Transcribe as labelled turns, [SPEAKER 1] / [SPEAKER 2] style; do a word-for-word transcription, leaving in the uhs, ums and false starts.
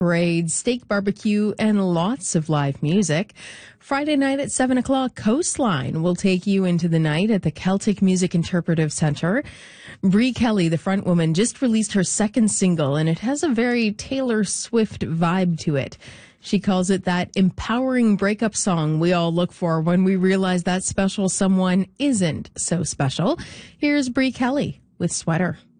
[SPEAKER 1] Parade, steak barbecue, and lots of live music. Friday night at seven o'clock, Coastline will take you into the night at the Celtic Music Interpretive Center. Brie Kelly, the frontwoman, just released her second single, and it has a very Taylor Swift vibe to it. She calls it that empowering breakup song we all look for when we realize that special someone isn't so special. Here's Brie Kelly with Sweater.